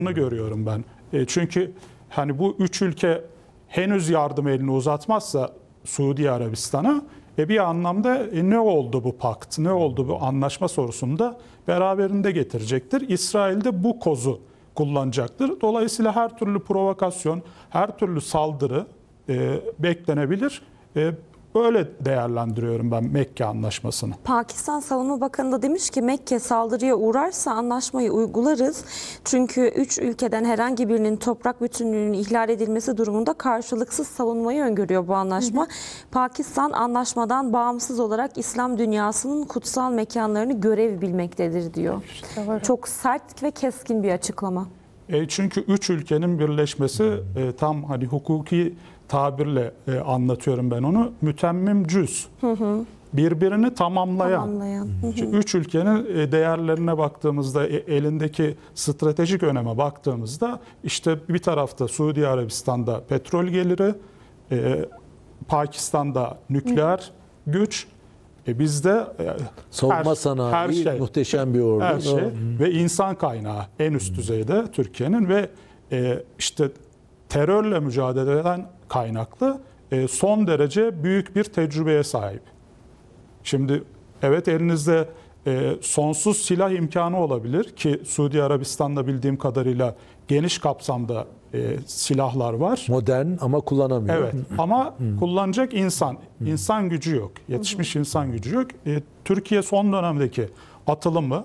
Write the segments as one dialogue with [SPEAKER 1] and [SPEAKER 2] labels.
[SPEAKER 1] görüyorum ben. Çünkü hani bu üç ülke henüz yardım elini uzatmazsa Suudi Arabistan'a bir anlamda ne oldu bu pakt, ne oldu bu anlaşma sorusunda beraberinde getirecektir. İsrail de bu kozu kullanacaktır. Dolayısıyla her türlü provokasyon, her türlü saldırı beklenebilir. Böyle değerlendiriyorum ben Mekke Anlaşması'nı.
[SPEAKER 2] Pakistan Savunma Bakanı da demiş ki Mekke saldırıya uğrarsa anlaşmayı uygularız. Çünkü 3 ülkeden herhangi birinin toprak bütünlüğünün ihlal edilmesi durumunda karşılıksız savunmayı öngörüyor bu anlaşma. Pakistan anlaşmadan bağımsız olarak İslam dünyasının kutsal mekanlarını görev bilmektedir diyor. Çok sert ve keskin bir açıklama.
[SPEAKER 1] Çünkü 3 ülkenin birleşmesi tam hani hukuki tabirle anlatıyorum ben onu. Mütemmim cüz. Birbirini tamamlayan. Üç ülkenin değerlerine baktığımızda, elindeki stratejik öneme baktığımızda işte bir tarafta Suudi Arabistan'da petrol geliri, Pakistan'da nükleer güç, bizde
[SPEAKER 3] savunma sanayi,
[SPEAKER 1] her şey,
[SPEAKER 3] muhteşem bir ordu.
[SPEAKER 1] Her şey ve insan kaynağı en üst düzeyde Türkiye'nin ve işte terörle mücadele eden kaynaklı son derece büyük bir tecrübeye sahip. Şimdi evet elinizde sonsuz silah imkanı olabilir ki Suudi Arabistan'da bildiğim kadarıyla geniş kapsamda silahlar var.
[SPEAKER 3] Modern ama kullanamıyor.
[SPEAKER 1] Evet ama kullanacak insan gücü yok. Yetişmiş insan gücü yok. Türkiye son dönemdeki atılımı,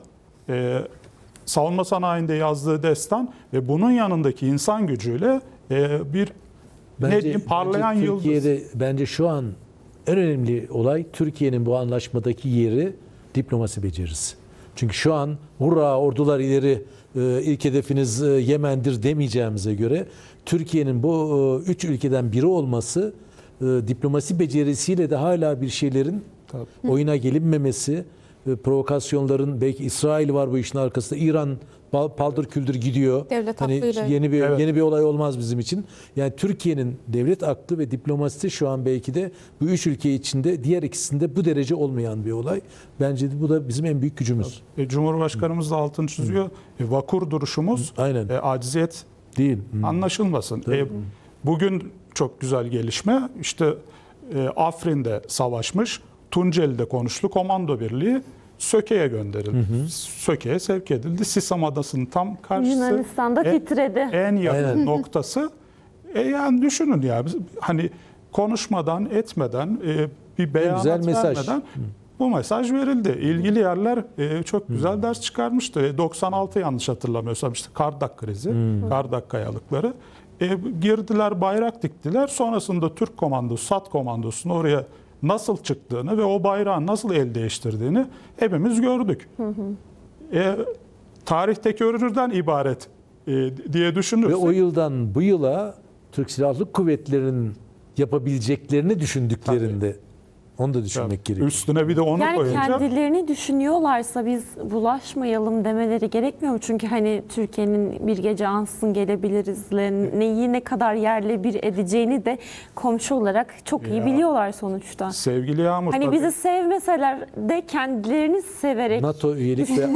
[SPEAKER 1] savunma sanayinde yazdığı destan ve bunun yanındaki insan gücüyle bir parlayan
[SPEAKER 3] Türkiye'de,
[SPEAKER 1] yıldız.
[SPEAKER 3] bence şu an en önemli olay Türkiye'nin bu anlaşmadaki yeri diplomasi becerisi. Çünkü şu an hurra ordular ileri, ilk hedefiniz Yemen'dir demeyeceğimize göre Türkiye'nin bu 3 ülkeden biri olması diplomasi becerisiyle de hala bir şeylerin oyuna gelinmemesi, provokasyonların, belki İsrail var bu işin arkasında, İran paldır küldür gidiyor.
[SPEAKER 2] Devlet
[SPEAKER 3] hani
[SPEAKER 2] aklıyla.
[SPEAKER 3] yeni bir olay olmaz bizim için. Yani Türkiye'nin devlet aklı ve diplomasisi şu an belki de bu 3 ülke içinde diğer ikisinde bu derece olmayan bir olay. Bence bu da bizim en büyük gücümüz.
[SPEAKER 1] Cumhurbaşkanımız da altını çiziyor. Vakur duruşumuz, aciziyet
[SPEAKER 3] değil.
[SPEAKER 1] Anlaşılmasın. Bugün çok güzel gelişme. İşte Afrin'de savaşmış, Tunceli'de konuşlu komando birliği Söke'ye gönderildi. Söke'ye sevk edildi. Sisam Adası'nın tam karşısı.
[SPEAKER 2] Yunanistan'da titredi.
[SPEAKER 1] En yakın noktası. Yani düşünün ya, hani konuşmadan, etmeden, bir beyanat vermeden bu mesaj verildi. İlgili yerler çok güzel ders çıkarmıştı. 96 yanlış hatırlamıyorsam işte Kardak krizi, Kardak kayalıkları. Girdiler, bayrak diktiler. Sonrasında Türk komandosu, SAT komandosunu oraya nasıl çıktığını ve o bayrağın nasıl el değiştirdiğini hepimiz gördük. Tarihteki öründen ibaret diye düşünürsek.
[SPEAKER 3] Ve o yıldan bu yıla Türk Silahlı Kuvvetleri'nin yapabileceklerini düşündüklerinde onu da düşünmek gerekiyor.
[SPEAKER 1] Üstüne bir de onu
[SPEAKER 2] yani
[SPEAKER 1] koyunca.
[SPEAKER 2] Kendilerini düşünüyorlarsa biz bulaşmayalım demeleri gerekmiyor mu? Çünkü hani Türkiye'nin bir gece ansın gelebiliriz, neyi ne kadar yerle bir edeceğini de komşu olarak çok iyi biliyorlar sonuçta.
[SPEAKER 1] Sevgili Yağmur.
[SPEAKER 2] Hani bizi sevmeseler de kendilerini severek
[SPEAKER 3] NATO üyelik ve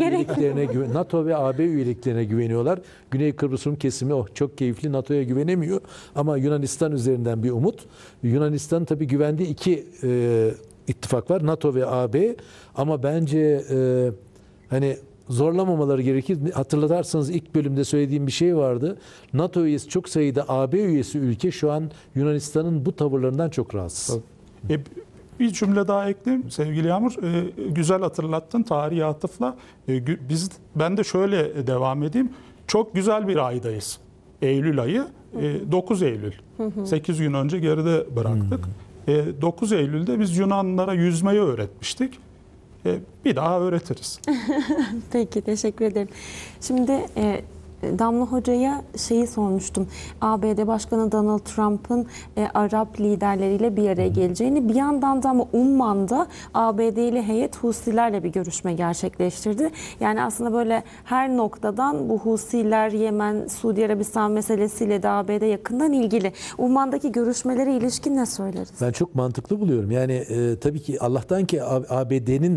[SPEAKER 3] AB üyeliklerine güveniyorlar. Güney Kıbrıs Rum kesimi çok keyifli, NATO'ya güvenemiyor ama Yunanistan üzerinden bir umut. Yunanistan tabii güvendiği iki ittifak var, NATO ve AB, ama bence hani zorlamamaları gerekir. Hatırlarsanız ilk bölümde söylediğim bir şey vardı. NATO üyesi çok sayıda AB üyesi ülke şu an Yunanistan'ın bu tavırlarından çok rahatsız.
[SPEAKER 1] Bir cümle daha ekleyeyim sevgili Yağmur. Güzel hatırlattın tarihi atıfla. Ben de şöyle devam edeyim. Çok güzel bir aydayız. Eylül ayı. 9 Eylül. 8 gün önce geride bıraktık. 9 Eylül'de biz Yunanlılara yüzmeyi öğretmiştik. Bir daha öğretiriz.
[SPEAKER 2] Peki, teşekkür ederim. Şimdi Damla Hoca'ya şeyi sormuştum. ABD Başkanı Donald Trump'ın Arap liderleriyle bir araya geleceğini, bir yandan da ama Umman'da ABD'li heyet Husilerle bir görüşme gerçekleştirdi. Yani aslında böyle her noktadan bu Husiler, Yemen, Suudi Arabistan meselesiyle de ABD yakından ilgili. Umman'daki görüşmelere ilişkin ne söyleriz?
[SPEAKER 3] Ben çok mantıklı buluyorum. Yani tabii ki Allah'tan ki ABD'nin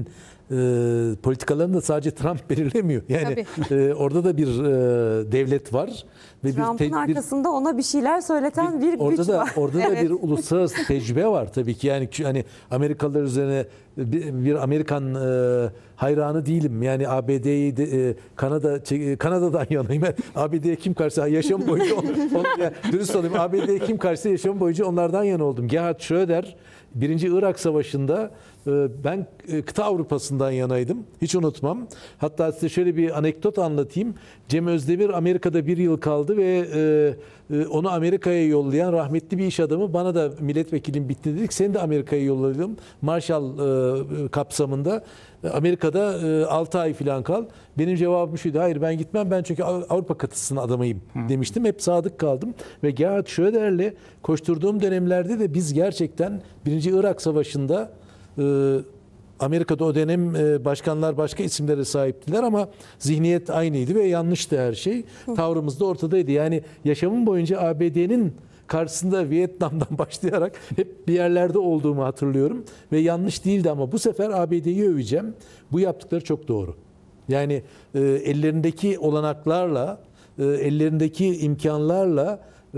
[SPEAKER 3] politikalarını da sadece Trump belirlemiyor. Yani orada da bir devlet var ve
[SPEAKER 2] Trump'ın arkasında ona bir şeyler söyleten bir güç var.
[SPEAKER 3] Orada da bir uluslararası tecrübe var tabii ki. Yani hani Amerikalılar üzerine bir Amerikan hayranı değilim. Yani ABD'yi Kanada'dan yanayım. ABD'ye kim karşı yaşam boyunca yani dürüst olayım. ABD'ye kim karşı yaşam boyunca onlardan yana oldum. Gerhard Schröder 1. Irak Savaşı'nda ben kıta Avrupa'sından yanaydım. Hiç unutmam. Hatta size şöyle bir anekdot anlatayım. Cem Özdemir Amerika'da 1 yıl kaldı ve onu Amerika'ya yollayan rahmetli bir iş adamı bana da milletvekilim bitti dedik. Seni de Amerika'ya yolladım. Marshall kapsamında. Amerika'da 6 ay falan kal. Benim cevabım şuydu. Hayır ben gitmem. Ben çünkü Avrupa kıtasının adamıyım demiştim. Hep sadık kaldım. Ve Gerhard Schröder'le koşturduğum dönemlerde de biz gerçekten 1. Irak Savaşı'nda Amerika'da o dönem başkanlar başka isimlere sahiptiler ama zihniyet aynıydı ve yanlıştı her şey. Tavrımız da ortadaydı. Yani yaşamım boyunca ABD'nin karşısında Vietnam'dan başlayarak hep bir yerlerde olduğumu hatırlıyorum. Ve yanlış değildi ama bu sefer ABD'yi öveceğim. Bu yaptıkları çok doğru. Yani ellerindeki olanaklarla, ellerindeki imkanlarla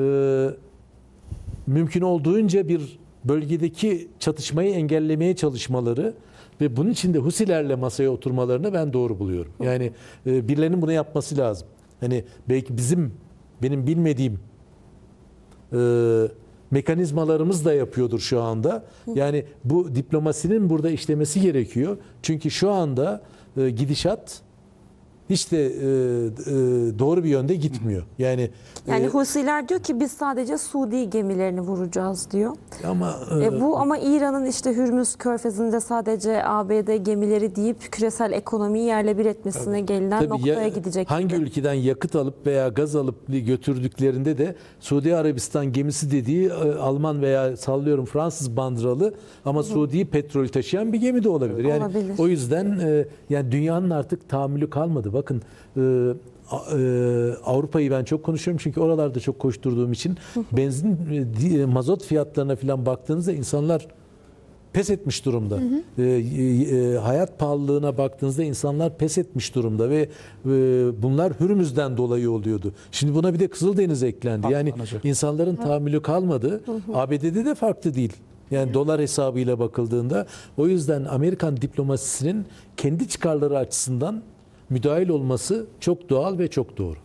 [SPEAKER 3] mümkün olduğunca bir bölgedeki çatışmayı engellemeye çalışmaları ve bunun için de Husilerle masaya oturmalarını ben doğru buluyorum. Yani birilerinin bunu yapması lazım. Hani belki benim bilmediğim mekanizmalarımız da yapıyordur şu anda. Yani bu diplomasinin burada işlemesi gerekiyor. Çünkü şu anda gidişat hiç de doğru bir yönde gitmiyor. Yani
[SPEAKER 2] Husiler diyor ki biz sadece Suudi gemilerini vuracağız diyor.
[SPEAKER 3] Ama
[SPEAKER 2] İran'ın işte Hürmüz Körfezi'nde sadece ABD gemileri deyip küresel ekonomiyi yerle bir etmesine gelinen noktaya gidecek.
[SPEAKER 3] Hangi ülkeden yakıt alıp veya gaz alıp götürdüklerinde de Suudi Arabistan gemisi dediği Alman veya sallıyorum Fransız bandıralı ama Suudi petrol taşıyan bir gemi de olabilir. Yani
[SPEAKER 2] olabilir.
[SPEAKER 3] O yüzden yani dünyanın artık tahammülü kalmadı. Bakın Avrupa'yı ben çok konuşuyorum çünkü oralarda çok koşturduğum için benzin, mazot fiyatlarına falan baktığınızda insanlar pes etmiş durumda. Hayat pahalılığına baktığınızda insanlar pes etmiş durumda ve bunlar Hürmüz'den dolayı oluyordu. Şimdi buna bir de Kızıldeniz eklendi. Yani insanların tahammülü kalmadı. ABD'de de farklı değil. Yani dolar hesabıyla bakıldığında o yüzden Amerikan diplomasisinin kendi çıkarları açısından müdahil olması çok doğal ve çok doğru.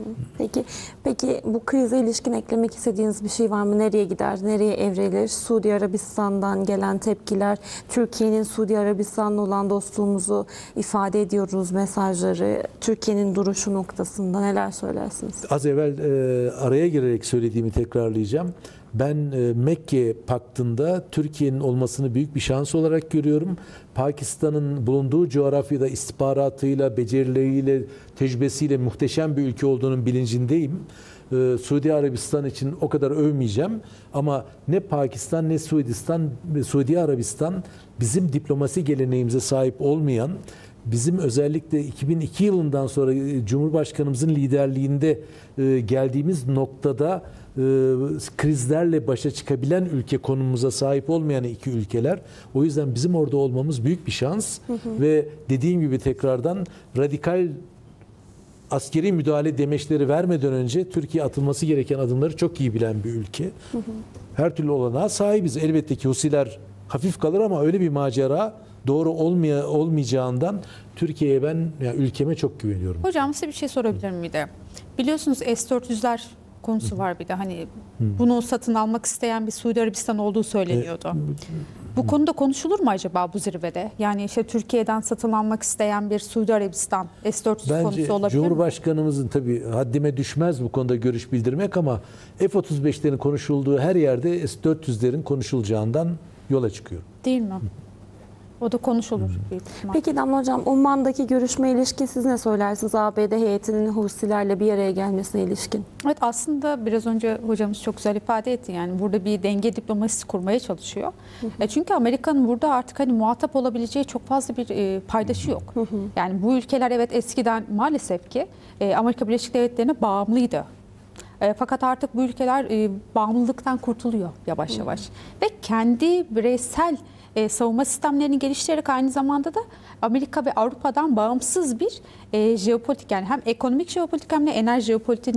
[SPEAKER 2] Peki bu krize ilişkin eklemek istediğiniz bir şey var mı? Nereye gider, nereye evrilir? Suudi Arabistan'dan gelen tepkiler, Türkiye'nin Suudi Arabistan'la olan dostluğumuzu ifade ediyoruz mesajları, Türkiye'nin duruşu noktasında neler söylersiniz?
[SPEAKER 3] Az evvel araya girerek söylediğimi tekrarlayacağım. Ben Mekke Paktı'nda Türkiye'nin olmasını büyük bir şans olarak görüyorum. Pakistan'ın bulunduğu coğrafyada istihbaratıyla, becerileriyle, tecrübesiyle muhteşem bir ülke olduğunun bilincindeyim. Suudi Arabistan için o kadar övmeyeceğim ama ne Pakistan ne Suudi Arabistan bizim diplomasi geleneğimize sahip olmayan, bizim özellikle 2002 yılından sonra Cumhurbaşkanımızın liderliğinde geldiğimiz noktada krizlerle başa çıkabilen ülke konumumuza sahip olmayan iki ülkeler. O yüzden bizim orada olmamız büyük bir şans. Ve dediğim gibi tekrardan radikal askeri müdahale demeçleri vermeden önce Türkiye atılması gereken adımları çok iyi bilen bir ülke. Her türlü olanağa sahibiz. Elbette ki Husiler hafif kalır ama öyle bir macera doğru olmayacağından Türkiye'ye ülkeme çok güveniyorum.
[SPEAKER 4] Hocam size bir şey sorabilir miyim bir de? Biliyorsunuz S-400'ler konusu var bir de hani bunu satın almak isteyen bir Suudi Arabistan olduğu söyleniyordu. Bu konuda konuşulur mu acaba bu zirvede? Yani işte Türkiye'den satın almak isteyen bir Suudi Arabistan S-400 konusu olabilir mi?
[SPEAKER 3] Cumhurbaşkanımızın tabii haddime düşmez bu konuda görüş bildirmek ama F-35'lerin konuşulduğu her yerde S-400'lerin konuşulacağından yola çıkıyor.
[SPEAKER 4] Değil mi? O da konuşulur büyük ihtimal.
[SPEAKER 2] Peki Damla Hocam, Umman'daki görüşme ilişkin siz ne söylersiniz ABD heyetinin Husilerle bir araya gelmesine ilişkin?
[SPEAKER 4] Evet, aslında biraz önce hocamız çok güzel ifade etti. Yani burada bir denge diplomasisi kurmaya çalışıyor. Çünkü Amerika'nın burada artık hani muhatap olabileceği çok fazla bir paydaşı yok. Yani bu ülkeler evet eskiden maalesef ki Amerika Birleşik Devletleri'ne bağımlıydı. Fakat artık bu ülkeler bağımlılıktan kurtuluyor yavaş yavaş. Ve kendi bireysel savunma sistemlerini geliştirerek aynı zamanda da Amerika ve Avrupa'dan bağımsız bir jeopolitik, yani hem ekonomik jeopolitik hem de enerji jeopolitiğini